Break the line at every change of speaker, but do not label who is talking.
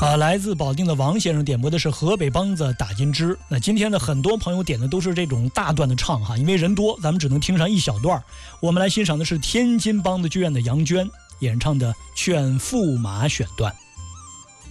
来自保定的王先生点播的是河北梆子打金枝。那今天呢，很多朋友点的都是这种大段的唱哈，因为人多，咱们只能听上一小段。我们来欣赏的是天津梆子剧院的杨娟演唱的《劝驸马选段》。